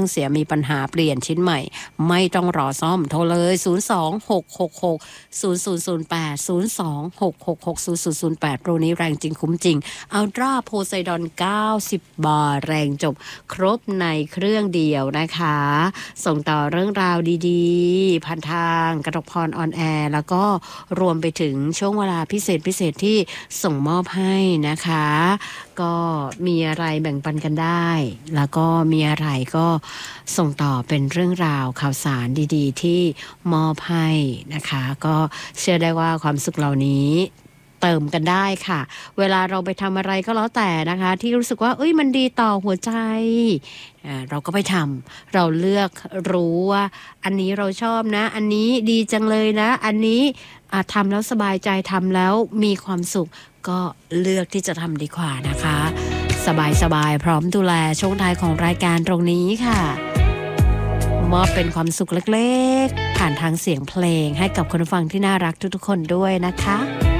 เสียมีปัญหาเปลี่ยนชิ้นใหม่ไม่ต้องรอซ่อมโทรเลย026660008 026660008โปรนี้แรงจริงคุ้มจริงอัลตร้าโพไซดอน90 บาทแรงจบครบในเครื่องเดียวนะคะส่งต่อเรื่องราวดีๆผ่านทางกนกพรออนแอร์แล้วก็รวมไปถึงช่วงเวลาพิเศษที่ส่งมอบให้นะคะก็มีอะไรแบ่งปันกันได้แล้วก็มีอะไรก็ส่งต่อเป็นเรื่องราวข่าวสารดีๆที่มอบให้นะคะก็เชื่อได้ว่าความสุขเหล่านี้เติมกันได้ค่ะเวลาเราไปทำอะไรก็แล้วแต่นะคะที่รู้สึกว่าเอ้ยมันดีต่อหัวใจเราก็ไปทำเราเลือกรู้ว่าอันนี้เราชอบนะอันนี้ดีจังเลยนะอันนี้ทำแล้วสบายใจทำแล้วมีความสุขก็เลือกที่จะทำดีกว่านะคะสบายๆพร้อมดูแลช่วงท้ายของรายการตรงนี้ค่ะมอบเป็นความสุขเล็กๆผ่านทางเสียงเพลงให้กับคนฟังที่น่ารักทุกๆคนด้วยนะคะ